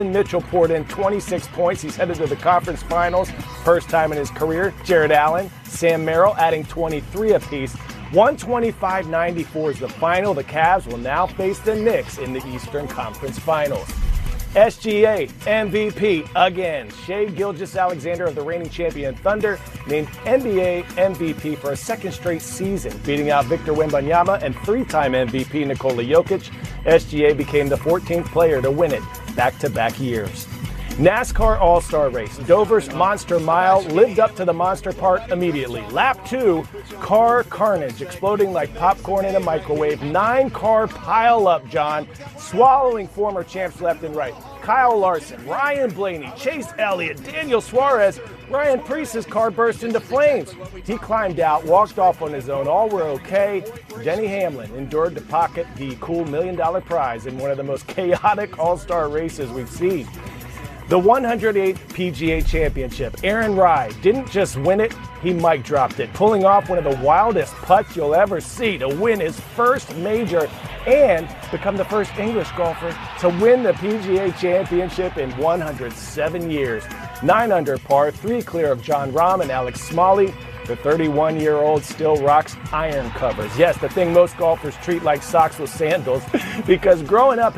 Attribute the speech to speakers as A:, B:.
A: Mitchell poured in 26 points. He's headed to the conference finals, first time in his career. Jared Allen, Sam Merrill adding 23 apiece. 125-94 is the final. The Cavs will now face the Knicks in the Eastern Conference Finals. SGA MVP again. Shai Gilgeous-Alexander of the reigning champion Thunder named NBA MVP for a second straight season, beating out Victor Wembanyama and three-time MVP Nikola Jokic. SGA became the 14th player to win it back-to-back years. NASCAR All-Star Race. Dover's Monster Mile lived up to the monster part immediately. Lap 2, car carnage, exploding like popcorn in a microwave. 9-car pile-up, John, swallowing former champs left and right. Kyle Larson, Ryan Blaney, Chase Elliott, Daniel Suarez. Ryan Preece's car burst into flames. He climbed out, walked off on his own. All were okay. Denny Hamlin endured to pocket the cool $1 million prize in one of the most chaotic all-star races we've seen. The 108th PGA Championship. Aaron Rai didn't just win it, he mic dropped it, pulling off one of the wildest putts you'll ever see to win his first major and become the first English golfer to win the PGA Championship in 107 years. 9 under par, 3 clear of Jon Rahm and Alex Smalley. The 31-year-old still rocks iron covers. Yes, the thing most golfers treat like socks with sandals, because growing up